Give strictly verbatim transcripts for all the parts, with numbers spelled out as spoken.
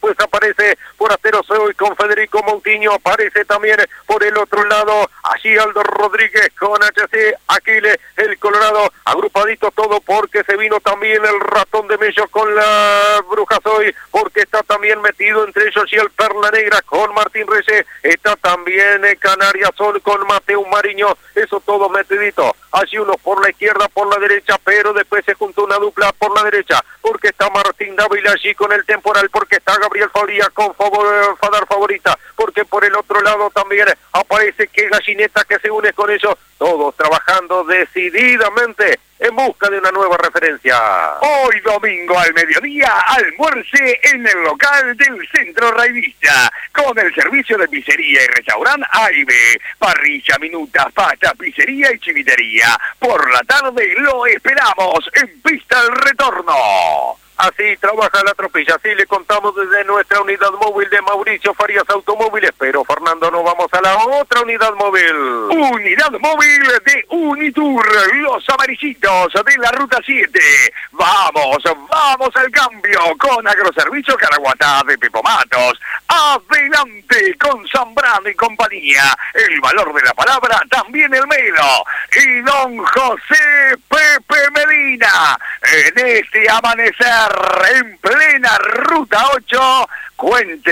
después aparece Forastero Soy con Federico Moutinho, aparece también por el otro lado, allí Aldo Rodríguez con H C Aquiles, el Colorado, agrupadito todo porque se vino también el Ratón de Mello con la Bruja Soy, porque está también metido entre ellos y el Perla Negra con Martín Reyes, está también Canarias Sol con Mateo Mariño, eso todo metidito, allí unos por la izquierda, por la derecha, pero después se juntó una dupla por la derecha, porque está Martín Dávila allí con el Temporal, porque está Gabriel Fabría con favor, Fadar Favorita, porque por el otro lado también aparece que Gallineta que se une con ellos, todos trabajando decididamente en busca de una nueva referencia. Hoy domingo al mediodía, almuerce en el local del Centro Raivista, con el servicio de pizzería y restaurante Aibe, parrilla, minutas, pasta, pizzería y chivitería. Por la tarde lo esperamos en Pista el Retorno. Así trabaja la tropilla, así le contamos desde nuestra unidad móvil de Mauricio Farías Automóviles, pero Fernando, nos vamos a la otra unidad móvil. Unidad móvil de Unitur, los amarillitos de la Ruta siete. Vamos, vamos al cambio con Agroservicio Caraguatá de Pepo Matos. Adelante con Zambrano y compañía. El valor de la palabra, también el melo. Y don José Pepe Medina, en este amanecer en plena Ruta ocho, cuente,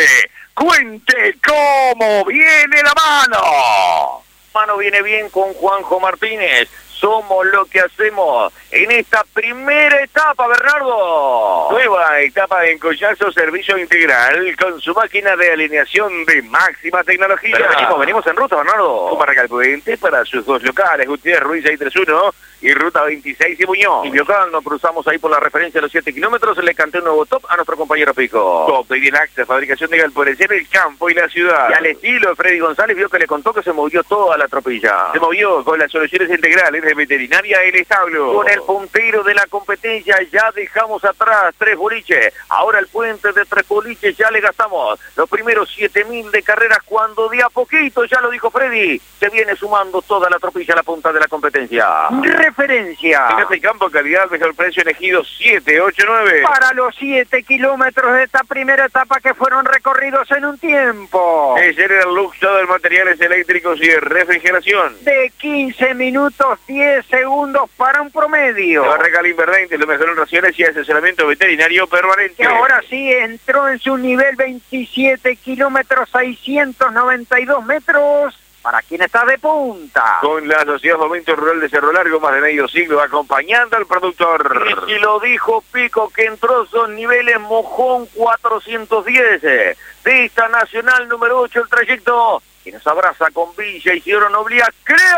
cuente cómo viene la mano. Mano viene bien con Juanjo Martínez. Somos lo que hacemos en esta primera etapa, Bernardo. Nueva etapa en Collazo Servicio Integral con su máquina de alineación de máxima tecnología. Pero venimos, venimos en ruta, Bernardo. Para el puente para sus dos locales, Gutiérrez Ruiz seiscientos treinta y uno y Ruta veintiséis y Muñoz. Y local, nos cruzamos ahí por la referencia de los siete kilómetros, le canté un nuevo top a nuestro compañero Pico. Top de Dinax, fabricación de galpones en el campo y la ciudad. Y al estilo de Freddy González, vio que le contó que se movió toda la tropilla. Se movió con las soluciones integrales de Veterinaria El Establo. Con el puntero de la competencia ya dejamos atrás Tres Boliches. Ahora el puente de Tres Boliches ya le gastamos los primeros siete mil de carreras, cuando de a poquito, ya lo dijo Freddy, se viene sumando toda la tropilla a la punta de la competencia. Referencia. En este campo, calidad, mejor precio, elegido siete ocho nueve. Para los siete kilómetros de esta primera etapa que fueron recorridos en un tiempo. Es el luxo de materiales eléctricos y de refrigeración. De quince minutos diez segundos para un promedio. Se va a regalar Inverdente, lo mejor en raciones y asesoramiento veterinario permanente. Que ahora sí entró en su nivel veintisiete kilómetros seiscientos noventa y dos metros. Para quien está de punta. Con la Sociedad Fomento Rural de Cerro Largo, más de medio siglo, acompañando al productor. Y si lo dijo Pico, que entró esos niveles Mojón cuatrocientos diez. Pista Nacional número ocho, el trayecto que nos abraza con Villa Isidoro Noblía.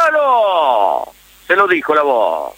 ¡Créalo! Se lo dijo la voz.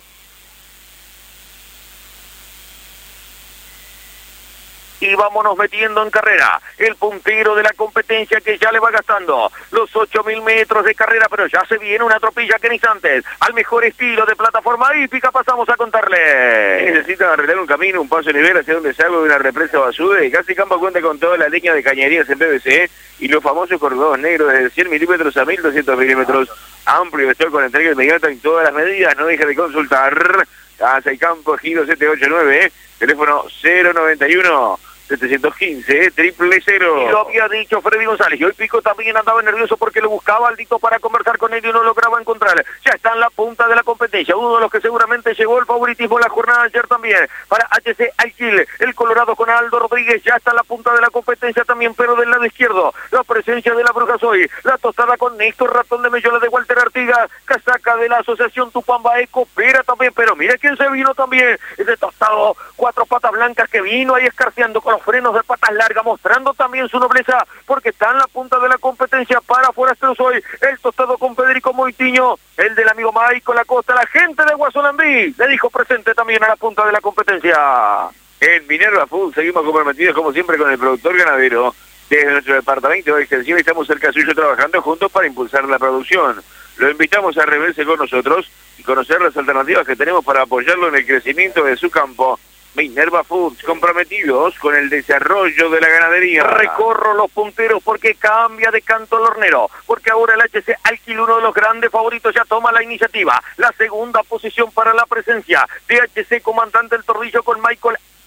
Y vámonos metiendo en carrera. El puntero de la competencia que ya le va gastando los ocho mil metros de carrera, pero ya se viene una tropilla que en instantes, al mejor estilo de plataforma hípica, pasamos a contarle. Necesitan arreglar un camino, un paso de nivel hacia donde se haga una represa basuda, y Casi Campo cuenta con toda la línea de cañerías en P V C y los famosos corredores negros desde cien milímetros a mil doscientos milímetros. Amplio vector con entrega inmediata en todas las medidas. No deje de consultar. Casi Campo, Giro siete ocho nueve, teléfono cero noventa y uno setecientos quince, triple cero. Y lo había dicho Freddy González, y hoy Pico también andaba nervioso porque lo buscaba Aldito para conversar con él y no lograba encontrar. Ya está en la punta de la competencia, uno de los que seguramente llegó el favoritismo en la jornada de ayer también, para H C Alquil, el Colorado con Aldo Rodríguez, ya está en la punta de la competencia también, pero del lado izquierdo, la presencia de la Bruja Soy, la tostada con Néstor Ratón de Mello, la de Walter Artigas, casaca de la Asociación Tupamba Eco, Pera también, pero mira quién se vino también, ese tostado, cuatro patas blancas que vino ahí escarceando con los frenos de patas largas, mostrando también su nobleza, porque está en la punta de la competencia para Forastero Soy, el tostado con Federico Moutinho, el del amigo Michael Acosta, la gente de Guasolambí, le dijo presente también a la punta de la competencia. En Minerva Food seguimos comprometidos como siempre con el productor ganadero. Desde nuestro departamento de extensión estamos cerca suyo trabajando juntos para impulsar la producción. Lo invitamos a reunirse con nosotros y conocer las alternativas que tenemos para apoyarlo en el crecimiento de su campo. Minerva Foods, comprometidos con el desarrollo de la ganadería. Recorro los punteros porque cambia de canto el hornero, porque ahora el H C Alquil, uno de los grandes favoritos, ya toma la iniciativa. La segunda posición para la presencia de H C Comandante El Torrillo con Michael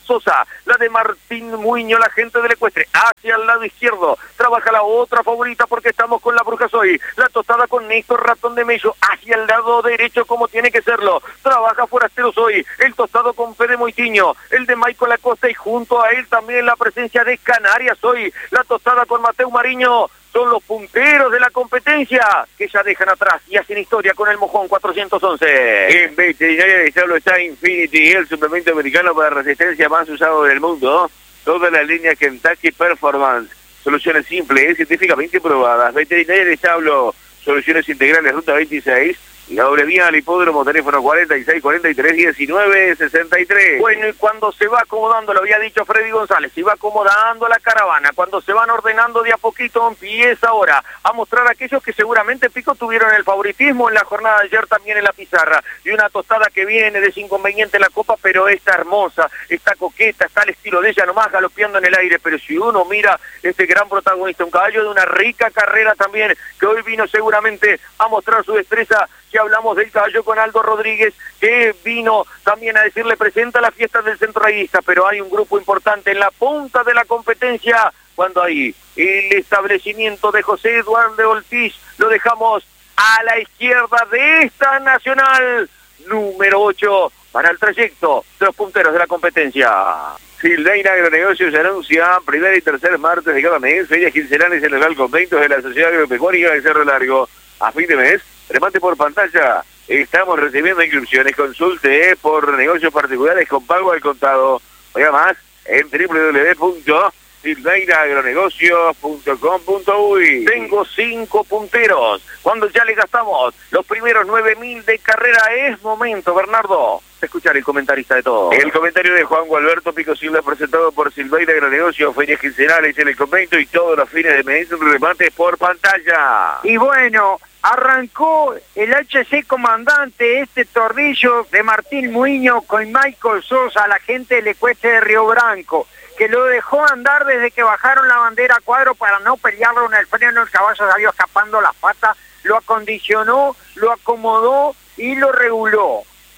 Sosa, la de Martín Muñoz, la gente del Ecuestre, hacia el lado izquierdo, trabaja la otra favorita porque estamos con la Bruja Soy, la tostada con Néstor Ratón de Mello, hacia el lado derecho como tiene que serlo, trabaja Forastero Soy, el tostado con Fede Moitiño, el de Michael Acosta y junto a él también la presencia de Canarias Soy, la tostada con Mateo Mariño, son los punteros de la competencia que ya dejan atrás y hacen historia con el Mojón cuatrocientos once. En veterinaria de establo está Infinity, el suplemento americano para resistencia más usado del mundo. Toda la línea Kentucky Performance. Soluciones simples, científicamente probadas. Veterinaria de establo, soluciones integrales, ruta veintiséis. Y la doble vía al hipódromo, teléfono cuarenta y seis, cuarenta y tres, diecinueve, sesenta y tres. Bueno, y cuando se va acomodando, lo había dicho Freddy González, se va acomodando la caravana, cuando se van ordenando de a poquito, empieza ahora a mostrar a aquellos que seguramente Pico tuvieron el favoritismo en la jornada de ayer también en la pizarra. Y una tostada que viene de inconveniente en la copa, pero está hermosa, está coqueta, está al estilo de ella nomás galopeando en el aire. Pero si uno mira este gran protagonista, un caballo de una rica carrera también, que hoy vino seguramente a mostrar su destreza. Que hablamos del caballo con Aldo Rodríguez, que vino también a decirle presenta la fiesta del centroaguista, pero hay un grupo importante en la punta de la competencia, cuando hay el establecimiento de José Eduardo Ortiz, lo dejamos a la izquierda de esta nacional, número ocho, para el trayecto de los punteros de la competencia. Silveira Agronegocios anuncia primer y tercer martes de cada mes, ferias quincenales en los conventos de la Sociedad Agropecuaria de Cerro Largo. A fin de mes, remate por pantalla, estamos recibiendo inscripciones, consulte por negocios particulares con pago al contado. Oiga más en w w w punto silveira agronegocios punto com punto uy. Tengo cinco punteros, cuando ya le gastamos los primeros nueve mil de carrera, es momento, Bernardo, de escuchar el comentarista de todo. El comentario de Juan Gualberto Pico Silva, presentado por Silveira Agronegocios, ferias quincenales en el convento y todos los fines de mes, remates por pantalla. Y bueno, arrancó el H C Comandante, este tornillo de Martín Muñoz con Michael Sosa, la gente del Ecuestre de Río Branco, que lo dejó andar desde que bajaron la bandera a cuadro para no pelearlo en el freno. El caballo salió escapando las patas, lo acondicionó, lo acomodó y lo reguló.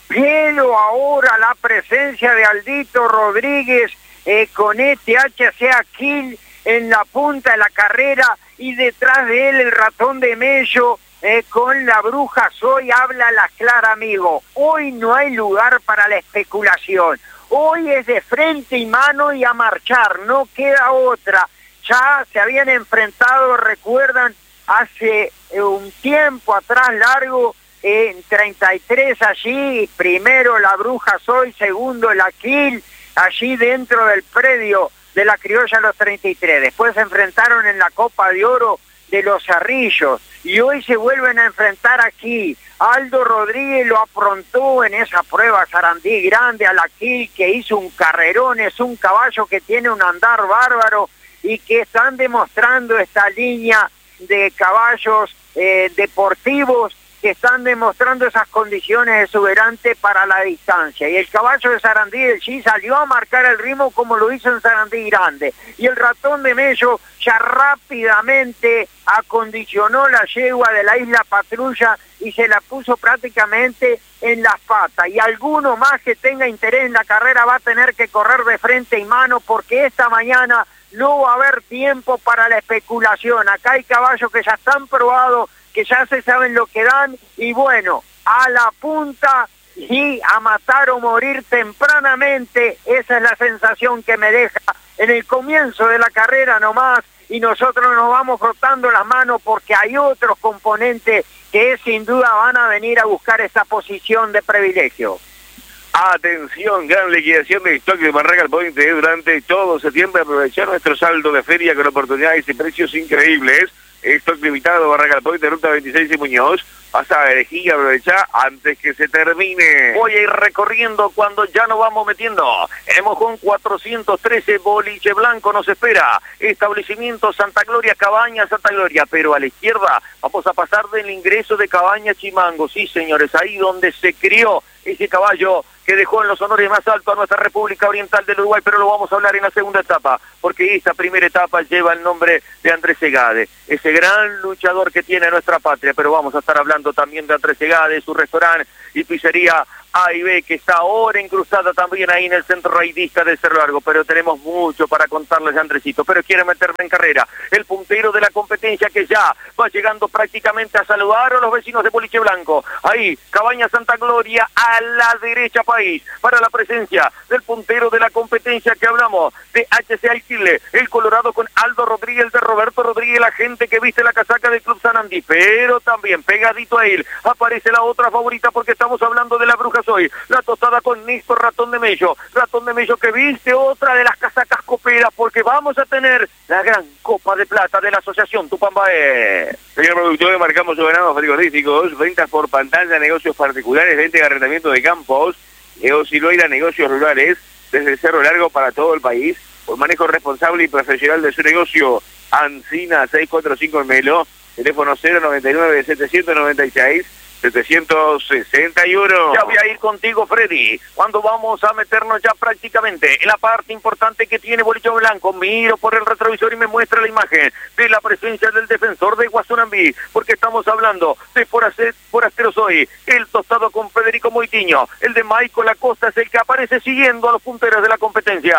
Pero ahora la presencia de Aldito Rodríguez eh, con este H C Aquil en la punta de la carrera y detrás de él el Ratón de Mello eh, con la Bruja Soy. Habla la clara, amigo. Hoy no hay lugar para la especulación. Hoy es de frente y mano y a marchar, no queda otra. Ya se habían enfrentado, recuerdan, hace eh, un tiempo atrás largo, en treinta y tres allí, primero la Bruja Soy, segundo el Aquil, allí dentro del predio de la Criolla los treinta y tres. Después se enfrentaron en la Copa de Oro de los Cerrillos y hoy se vuelven a enfrentar aquí. Aldo Rodríguez lo aprontó en esa prueba Sarandí Grande al Aquil, que hizo un carrerón, es un caballo que tiene un andar bárbaro y que están demostrando esta línea de caballos eh, deportivos que están demostrando esas condiciones exuberantes para la distancia. Y el caballo de Sarandí del Chi salió a marcar el ritmo como lo hizo en Sarandí Grande. Y el Ratón de Mello ya rápidamente acondicionó la yegua de la Isla Patrulla y se la puso prácticamente en las patas. Y alguno más que tenga interés en la carrera va a tener que correr de frente y mano, porque esta mañana no va a haber tiempo para la especulación. Acá hay caballos que ya están probados, que ya se saben lo que dan, y bueno, a la punta y a matar o morir tempranamente. Esa es la sensación que me deja en el comienzo de la carrera nomás, y nosotros nos vamos frotando las manos porque hay otros componentes que sin duda van a venir a buscar esa posición de privilegio. Atención, gran liquidación de stock de Barraca Point durante todo septiembre. Aprovechar nuestro saldo de feria con oportunidades y precios increíbles. Stock limitado Barraca Point de ruta veintiséis y Muñoz. Pasa a elegir y aprovechar antes que se termine. Voy a ir recorriendo cuando ya nos vamos metiendo. En Mojón cuatrocientos trece, Boliche Blanco nos espera. Establecimiento Santa Gloria, Cabaña, Santa Gloria. Pero a la izquierda vamos a pasar del ingreso de Cabaña Chimango. Sí, señores, ahí donde se crió ese caballo que dejó en los honores más altos a nuestra República Oriental del Uruguay, pero lo vamos a hablar en la segunda etapa, porque esta primera etapa lleva el nombre de Andrés Segade, ese gran luchador que tiene nuestra patria, pero vamos a estar hablando también de Andrés Segade, su restaurante y pizzería A y B, que está ahora incrustada también ahí en el centro raidista de Cerro Largo, pero tenemos mucho para contarles, Andresito, pero quiere meterme en carrera, el puntero de la competencia que ya va llegando prácticamente a saludar a los vecinos de Boliche Blanco, ahí, Cabaña Santa Gloria, a la derecha país, para la presencia del puntero de la competencia que hablamos, de H C Alquile, el Colorado con Aldo Rodríguez, de Roberto Rodríguez, la gente que viste la casaca del Club San Andí, pero también pegadito a él, aparece la otra favorita porque estamos hablando de la Bruja Soy, la tostada con Néstor Ratón de Mello, Ratón de Mello que viste otra de las casacas coperas porque vamos a tener la gran Copa de Plata de la Asociación Tupambaé. Señor productor, de marcamos ganados frigoríficos, ventas por pantalla, negocios particulares, venta y arrendamiento de campos, Eosiloira, negocios rurales, desde Cerro Largo para todo el país, por manejo responsable y profesional de su negocio. Ancina seiscientos cuarenta y cinco en Melo, teléfono cero noventa y nueve, setecientos noventa y seis, setecientos sesenta y uno. Ya voy a ir contigo, Freddy, cuando vamos a meternos ya prácticamente en la parte importante que tiene Boliche Blanco. Miro por el retrovisor y me muestra la imagen de la presencia del defensor de Guasunambí, porque estamos hablando de Forastero Soy, el tostado con Federico Moitiño, el de Michael Acosta es el que aparece siguiendo a los punteros de la competencia.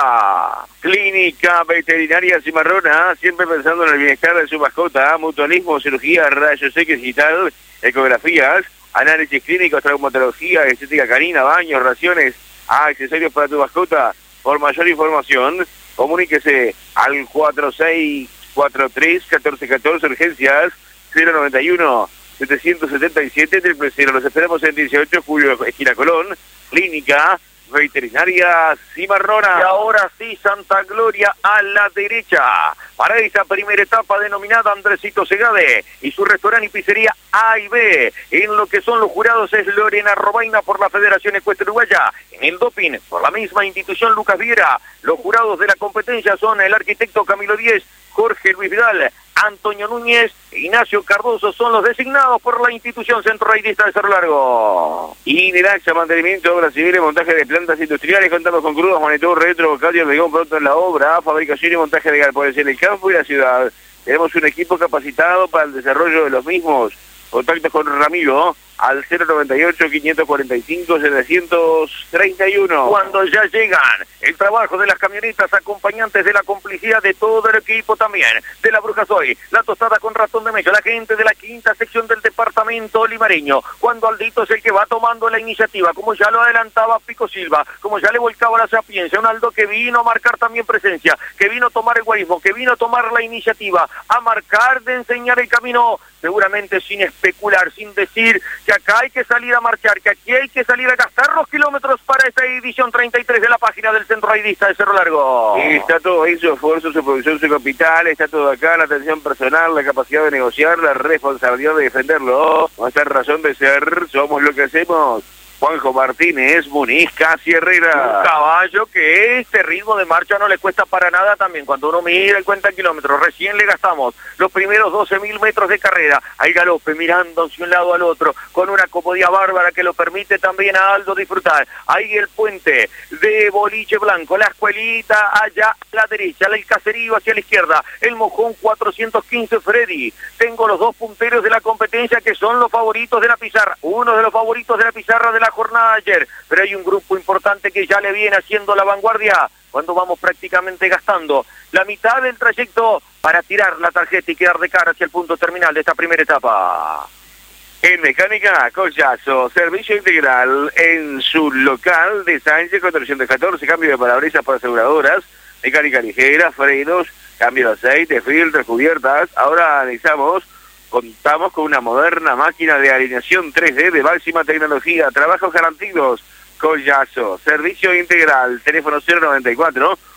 Clínica Veterinaria Cimarrona, siempre pensando en el bienestar de su mascota, mutualismo, cirugía, rayos X digital, ecografías, análisis clínicos, traumatología, estética canina, baños, raciones, accesorios para tu mascota. Por mayor información, comuníquese al cuatro seis cuatro tres, uno cuatro uno cuatro, urgencias cero noventa y uno, setecientos setenta y siete, triple cero. Los esperamos en dieciocho, Julio, esquina Colón, Clínica Veterinaria Cimarrona. Y ahora sí, Santa Gloria a la derecha, para esta primera etapa denominada Andresito Segade y su restaurante y pizzería A y B. En lo que son los jurados es Lorena Robaina por la Federación Ecuestre Uruguaya, en el doping por la misma institución Lucas Viera. Los jurados de la competencia son el arquitecto Camilo Díez, Jorge Luis Vidal, Antonio Núñez e Ignacio Cardoso son los designados por la institución Centro Raidista de Cerro Largo. Y Neraxa, mantenimiento, obras civiles, montaje de plantas industriales, contamos con crudos, monitor, retro, cardio, legón pronto en la obra, fabricación y montaje de galpones en el campo y la ciudad. Tenemos un equipo capacitado para el desarrollo de los mismos. Contactos con Ramiro al cero noventa y ocho, quinientos cuarenta y cinco, setecientos treinta y uno. Cuando ya llegan el trabajo de las camionetas acompañantes de la complicidad de todo el equipo también, de la Bruja Soy, la tostada con Ratón de Mello, la gente de la quinta sección del departamento limareño, cuando Aldito es el que va tomando la iniciativa, como ya lo adelantaba Pico Silva, como ya le volcaba la sapiencia, un Aldo que vino a marcar también presencia, que vino a tomar el guarismo, que vino a tomar la iniciativa, a marcar de enseñar el camino, seguramente sin especular, sin decir que acá hay que salir a marchar, que aquí hay que salir a gastar los kilómetros para esta edición treinta y tres de la página del Centro Raidista de Cerro Largo. Y está todo ahí, su esfuerzo, su producción, su capital, está todo acá, la atención personal, la capacidad de negociar, la responsabilidad de defenderlo. Nuestra razón de ser, somos lo que hacemos. Juanjo Martínez, Muniz, Casi Herrera. Un caballo que este ritmo de marcha no le cuesta para nada también. Cuando uno mira el cuenta kilómetros, recién le gastamos los primeros doce mil metros de carrera. Al galope, mirando hacia un lado al otro, con una comodidad bárbara que lo permite también a Aldo disfrutar. Ahí el puente de Boliche Blanco, la escuelita allá a la derecha, el caserío hacia la izquierda, el mojón cuatrocientos quince Freddy. Tengo los dos punteros de la competencia que son los favoritos de la pizarra. Uno de los favoritos de la pizarra de la jornada de ayer, pero hay un grupo importante que ya le viene haciendo la vanguardia cuando vamos prácticamente gastando la mitad del trayecto para tirar la tarjeta y quedar de cara hacia el punto terminal de esta primera etapa. En Mecánica Collazo, servicio integral en su local de Sánchez cuatrocientos catorce, cambio de parabrisas para aseguradoras, mecánica ligera, frenos, cambio de aceite, filtros, cubiertas. Ahora analizamos. Contamos con una moderna máquina de alineación tres D de máxima tecnología, trabajos garantidos. Collazo, servicio integral, teléfono cero noventa y cuatro,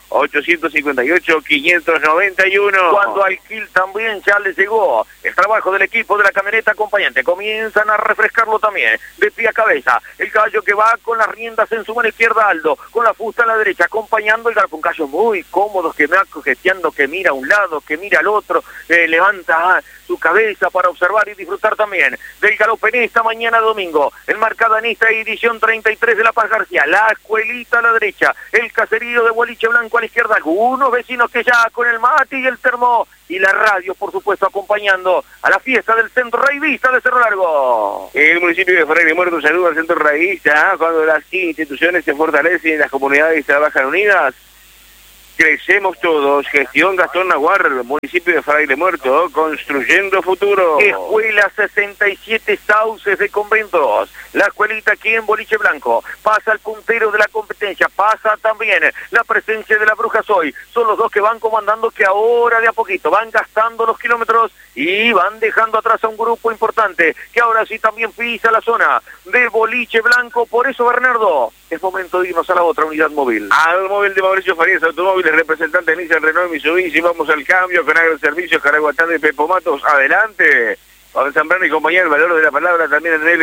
ochocientos cincuenta y ocho, quinientos noventa y uno. Cuando al Gil también ya le llegó el trabajo del equipo de la camioneta acompañante, comienzan a refrescarlo también, de pie a cabeza, el caballo que va con las riendas en su mano izquierda, Aldo, con la fusta en la derecha, acompañando el galopón, un caballo muy cómodo, que me va cojeteando, que mira a un lado, que mira al otro, eh, levanta ah, su cabeza para observar y disfrutar también del galope en esta mañana domingo, enmarcada en esta edición treinta y tres de La Paz García, la escuelita a la derecha, el caserío de Boliche Blanco a la izquierda, algunos vecinos que ya con el mate y el termo y la radio, por supuesto, acompañando a la fiesta del Centro Raivista de Cerro Largo. El municipio de Fraile Muerto saluda al Centro Raivista. Cuando las instituciones se fortalecen y las comunidades trabajan unidas, crecemos todos. Gestión Gastón Naguar, municipio de Fraile Muerto, construyendo futuro. Escuela sesenta y siete Sauces de Conventos. La escuelita aquí en Boliche Blanco. Pasa el puntero de la competencia. Pasa también la presencia de la Bruja Soy. Son los dos que van comandando, que ahora de a poquito van gastando los kilómetros y van dejando atrás a un grupo importante que ahora sí también pisa la zona de Boliche Blanco. Por eso, Bernardo, es momento de irnos a la otra unidad móvil. Al móvil de Mauricio Farías Automóviles, representante de Nissan, Renault, Mitsubishi. Vamos al cambio con Agroservicios, Caraguatán de Pepo Matos. Adelante. Juan Zambrano y compañía, el valor de la palabra también en el